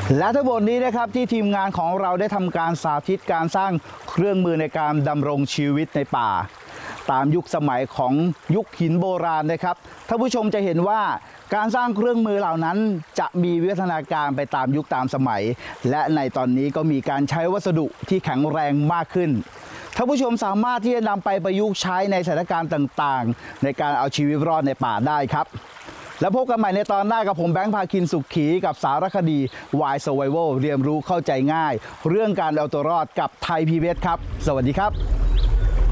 และทั้งหมดนี้นะครับที่ทีมงานของเราได้ทำการสาธิตการสร้างเครื่องมือในการดำรงชีวิตในป่าตามยุคสมัยของยุคหินโบราณนะครับท่านผู้ชมจะเห็นว่าการสร้างเครื่องมือเหล่านั้นจะมีวิวัฒนาการไปตามยุคตามสมัยและในตอนนี้ก็มีการใช้วัสดุที่แข็งแรงมากขึ้นท่านผู้ชมสามารถที่จะนำไปประยุกต์ใช้ในสถานการณ์ต่างๆในการเอาชีวิตรอดในป่าได้ครับแล้วพบกันใหม่ในตอนหน้ากับผมแบงค์ภาคินสุขขีกับสารคดี Why Survival เรียนรู้เข้าใจง่ายเรื่องการเอาตัวรอดกับไทย PBS ครับสวัสดีครับ